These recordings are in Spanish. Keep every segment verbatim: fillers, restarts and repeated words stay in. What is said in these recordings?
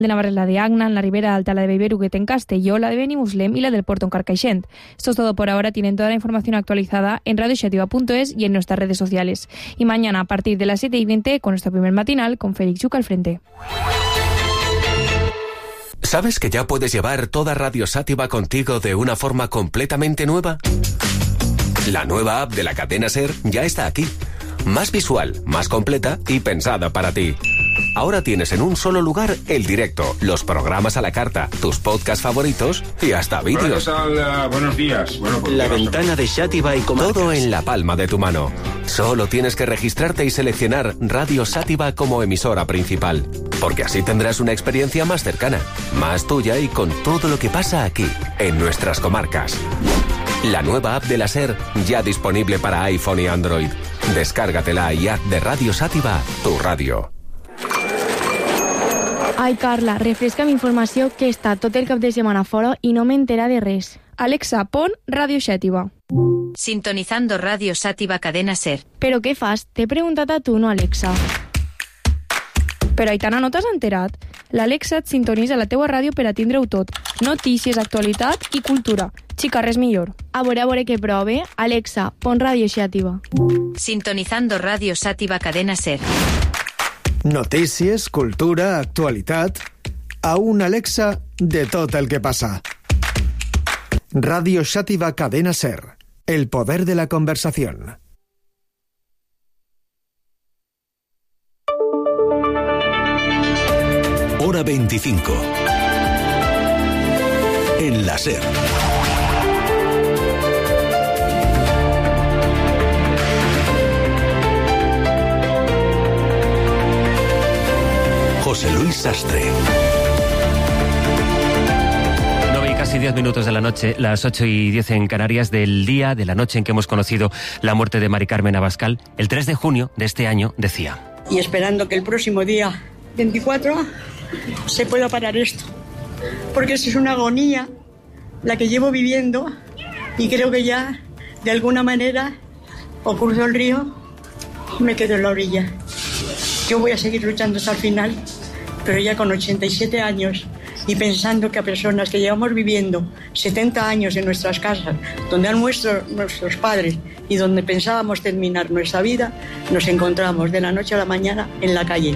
de Navarra, la de Agna, en la Ribera Alta, la de Beiberuguet en Castelló, la de Benimuslem y la del Puerto en Carcaixent. Esto es todo por ahora. Tienen toda la información actualizada en radio xativa punto es y en nuestras redes sociales. Y mañana a partir de las siete y veinte con nuestro primer matinal con Félix Yuca al frente. ¿Sabes que ya puedes llevar toda Radio Sátiva contigo de una forma completamente nueva? La nueva app de la cadena SER ya está aquí. Más visual, más completa y pensada para ti. Ahora tienes en un solo lugar el directo, los programas a la carta, tus podcasts favoritos y hasta vídeos. Hola, uh, buenos días. Bueno, pues la ventana de Sátiva y comarcas. Todo en la palma de tu mano. Solo tienes que registrarte y seleccionar Radio Sátiva como emisora principal, porque así tendrás una experiencia más cercana, más tuya y con todo lo que pasa aquí, en nuestras comarcas. La nueva app de la SER ya disponible para iPhone y Android. Descárgatela y haz de Radio Sátiva tu radio. Ai, Carla, refresca'm informació que he estat tot el cap de setmana fora i no m'entera de res. Alexa, pon Radio Xàtiva. Sintonizando Radio Sátiva Cadena SER. Però què fas? T'he preguntat a tu, no Alexa. Però, Aitana, no t'has enterat? L'Alexa et sintonitza la teua ràdio per a tindre-ho tot. Notícies, actualitat i cultura. Xica, res millor. A veure, a veure què prove. Alexa, pon Radio Xàtiva. Sintonizando Radio Sátiva Cadena SER. Notícies, cultura, actualitat... A un Alexa de tot el que passa. Radio Xàtiva Cadena SER. El poder de la conversación. Hora veinticinco. En la SER. José Luis Sastre. nueve y casi diez minutos de la noche, las ocho y diez en Canarias, del día, de la noche en que hemos conocido la muerte de Mari Carmen Abascal. El tres de junio de este año decía: y esperando que el próximo día veinticuatro se pueda parar esto, porque es una agonía la que llevo viviendo y creo que ya de alguna manera o cruzo el río o me quedo en la orilla. Yo voy a seguir luchando hasta el final, pero ya con ochenta y siete años y pensando que a personas que llevamos viviendo setenta años en nuestras casas, donde han muerto nuestros padres y donde pensábamos terminar nuestra vida, nos encontramos de la noche a la mañana en la calle.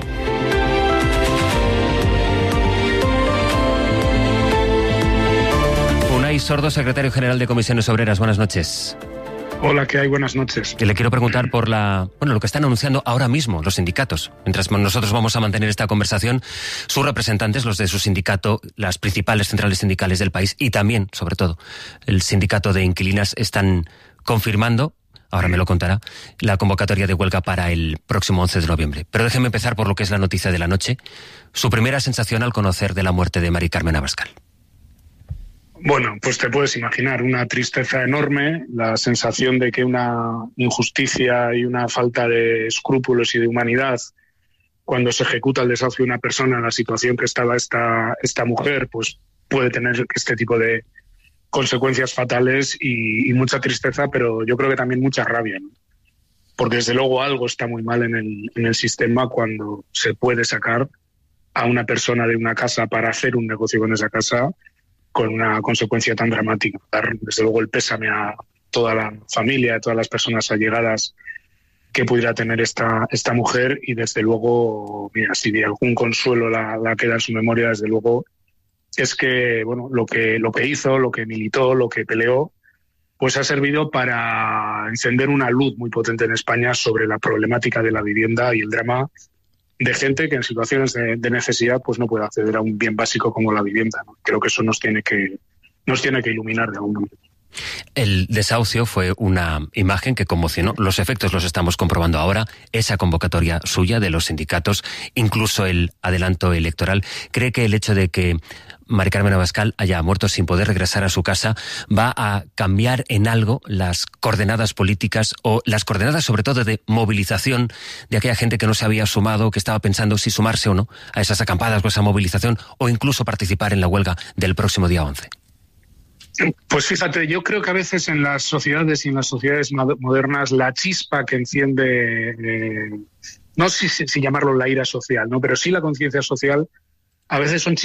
Unai Sordo, secretario general de Comisiones Obreras, buenas noches. Hola, ¿qué hay? Buenas noches. Le quiero preguntar por la, bueno, lo que están anunciando ahora mismo los sindicatos. Mientras nosotros vamos a mantener esta conversación, sus representantes, los de su sindicato, las principales centrales sindicales del país y también, sobre todo, el sindicato de inquilinas, están confirmando, ahora me lo contará, la convocatoria de huelga para el próximo once de noviembre. Pero déjeme empezar por lo que es la noticia de la noche. Su primera sensación al conocer de la muerte de Mari Carmen Abascal. Bueno, pues te puedes imaginar una tristeza enorme, la sensación de que una injusticia y una falta de escrúpulos y de humanidad, cuando se ejecuta el desahucio de una persona en la situación que estaba esta, esta mujer, pues puede tener este tipo de consecuencias fatales y, y mucha tristeza, pero yo creo que también mucha rabia, ¿no? Porque desde luego algo está muy mal en el, en el sistema cuando se puede sacar a una persona de una casa para hacer un negocio con esa casa, con una consecuencia tan dramática. Dar, desde luego, el pésame a toda la familia, a todas las personas allegadas que pudiera tener esta, esta mujer y, desde luego, mira, si de algún consuelo la, la queda en su memoria, desde luego, es que, bueno, lo que, lo que hizo, lo que militó, lo que peleó, pues ha servido para encender una luz muy potente en España sobre la problemática de la vivienda y el drama de gente que en situaciones de, de necesidad pues no puede acceder a un bien básico como la vivienda, ¿no? Creo que eso nos tiene que nos tiene que iluminar de alguna manera. El desahucio fue una imagen que conmocionó. Los efectos los estamos comprobando ahora. Esa convocatoria suya de los sindicatos, incluso el adelanto electoral. ¿Cree que el hecho de que Mari Carmen Abascal haya muerto sin poder regresar a su casa va a cambiar en algo las coordenadas políticas o las coordenadas sobre todo de movilización de aquella gente que no se había sumado, que estaba pensando si sumarse o no a esas acampadas o esa movilización o incluso participar en la huelga del próximo día once? Pues fíjate, yo creo que a veces en las sociedades y en las sociedades modernas la chispa que enciende, eh, no sé si, si llamarlo la ira social, ¿no? Pero sí la conciencia social, a veces son